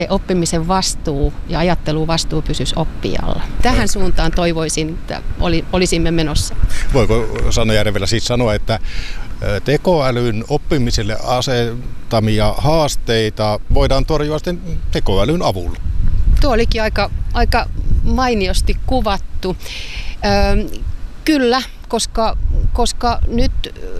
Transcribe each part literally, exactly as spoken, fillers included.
Oppimisen vastuu ja ajatteluvastuu pysyisi oppijalla. Tähän suuntaan toivoisin, että oli, olisimme menossa. Voiko Sanna Järvelä siis sanoa, että tekoälyn oppimiselle asettamia haasteita voidaan torjua sitten tekoälyn avulla? Tuo olikin aika, aika mainiosti kuvattu. Öö, kyllä, koska, koska nyt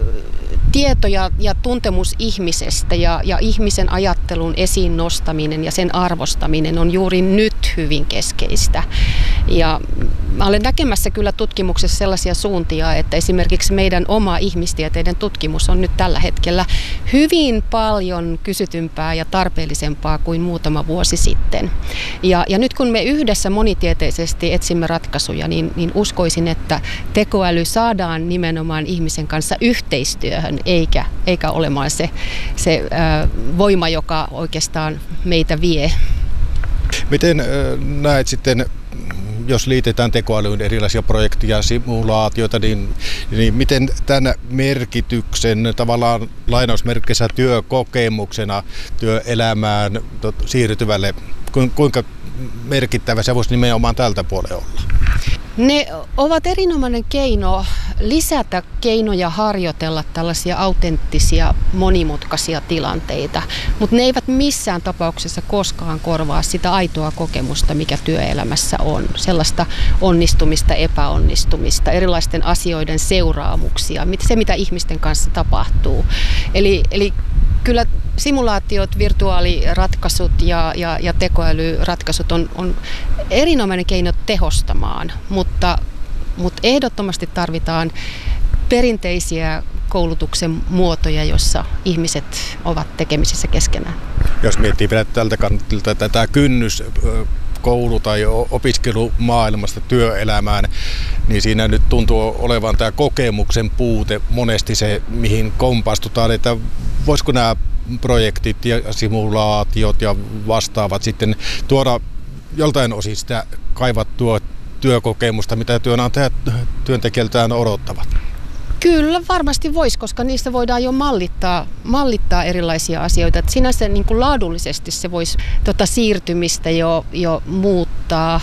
tieto ja, ja tuntemus ihmisestä ja, ja ihmisen ajattelun esiin nostaminen ja sen arvostaminen on juuri nyt hyvin keskeistä. Ja mä olen näkemässä kyllä tutkimuksessa sellaisia suuntia, että esimerkiksi meidän oma ihmistieteiden tutkimus on nyt tällä hetkellä hyvin paljon kysytympää ja tarpeellisempaa kuin muutama vuosi sitten. Ja, ja nyt kun me yhdessä monitieteisesti etsimme ratkaisuja, niin, niin uskoisin, että tekoäly saadaan nimenomaan ihmisen kanssa yhteistyöhön, eikä, eikä olemaan se, se äh, voima, joka oikeastaan meitä vie. Miten äh, näet sitten, jos liitetään tekoälyyn erilaisia projekteja ja simulaatioita, niin, niin miten tämän merkityksen tavallaan lainausmerkeissä työkokemuksena työelämään tot, siirtyvälle, kuinka merkittävä se voisi nimenomaan tältä puolella olla? Ne ovat erinomainen keino lisätä keinoja harjoitella tällaisia autenttisia, monimutkaisia tilanteita, mutta ne eivät missään tapauksessa koskaan korvaa sitä aitoa kokemusta, mikä työelämässä on. Sellaista onnistumista, epäonnistumista, erilaisten asioiden seuraamuksia, se mitä ihmisten kanssa tapahtuu. Eli, eli kyllä simulaatiot, virtuaaliratkaisut ja, ja, ja tekoälyratkaisut on, on erinomainen keino tehostamaan, mutta, mutta ehdottomasti tarvitaan perinteisiä koulutuksen muotoja, jossa ihmiset ovat tekemisissä keskenään. Jos miettii vielä tältä kantilta tätä kynnys koulu- tai opiskelumaailmasta työelämään, niin siinä nyt tuntuu olevan tämä kokemuksen puute monesti se, mihin kompastutaan, että voisiko nämä projektit ja simulaatiot ja vastaavat sitten tuoda joltain osin sitä kaivattua työkokemusta, mitä työnantajat työntekijältään odottavat? Kyllä, varmasti voisi, koska niistä voidaan jo mallittaa, mallittaa erilaisia asioita. Et sinänsä niin kuin laadullisesti se voisi tota siirtymistä jo, jo muuttaa,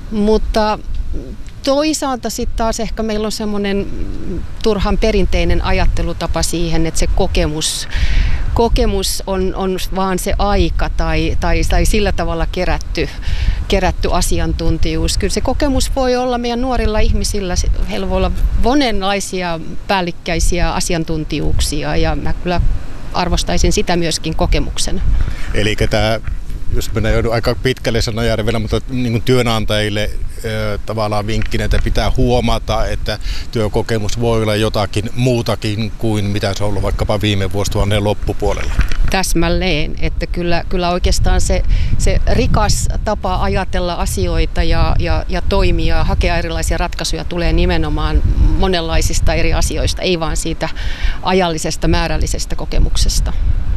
mutta toisaalta sitten taas ehkä meillä on semmoinen turhan perinteinen ajattelutapa siihen, että se kokemus, kokemus on, on vaan se aika tai, tai, tai sillä tavalla kerätty, kerätty asiantuntijuus. Kyllä se kokemus voi olla meidän nuorilla ihmisillä, heillä voi olla monenlaisia päällikkäisiä asiantuntijuuksia ja mä kyllä arvostaisin sitä myöskin kokemuksena. Eli tämä, jos mennään joudun aika pitkälle Sanna Järvelä, mutta niin kuin työnantajille ö, tavallaan vinkkinä, että pitää huomata, että työkokemus voi olla jotakin muutakin kuin mitä se on ollut vaikkapa viime vuosituhannen loppupuolella. Täsmälleen, että kyllä, kyllä oikeastaan se, se rikas tapa ajatella asioita ja, ja, ja toimia, hakea erilaisia ratkaisuja tulee nimenomaan monenlaisista eri asioista, ei vaan siitä ajallisesta määrällisestä kokemuksesta.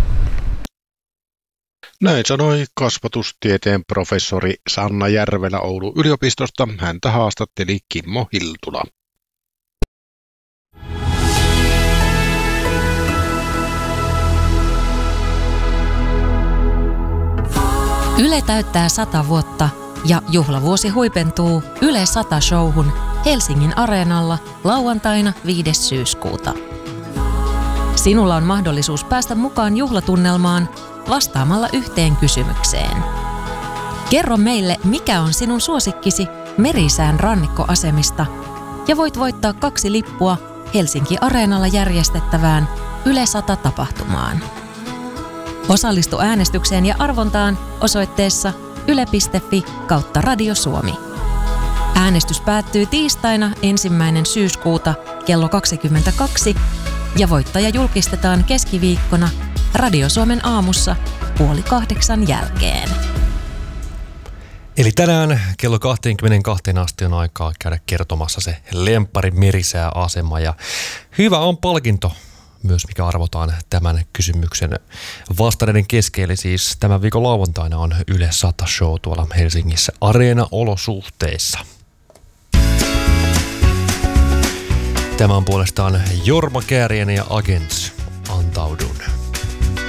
Näin sanoi kasvatustieteen professori Sanna Järvelä Oulun yliopistosta. Häntä haastatteli Kimmo Hiltula. Yle täyttää sata vuotta ja juhlavuosi huipentuu Yle sata-showhun Helsingin Areenalla lauantaina viides syyskuuta. Sinulla on mahdollisuus päästä mukaan juhlatunnelmaan vastaamalla yhteen kysymykseen. Kerro meille, mikä on sinun suosikkisi Merisään rannikkoasemista ja voit voittaa kaksi lippua Helsinki Areenalla järjestettävään Yle sata-tapahtumaan. Osallistu äänestykseen ja arvontaan osoitteessa yle piste fi kautta Radio Suomi. Äänestys päättyy tiistaina ensimmäinen syyskuuta kello kaksikymmentäkaksi ja voittaja julkistetaan keskiviikkona Radio Suomen aamussa puoli kahdeksan jälkeen. Eli tänään kello kaksikymmentäkaksi asti on aikaa käydä kertomassa se lemppari Merisää asema ja hyvä on palkinto myös, mikä arvotaan tämän kysymyksen vastanneiden keskelle. Siis tämän viikon lauantaina on Yle sata show tuolla Helsingissä Areena-olosuhteissa. Tämä on puolestaan Jorma Kääriäinen ja Agents.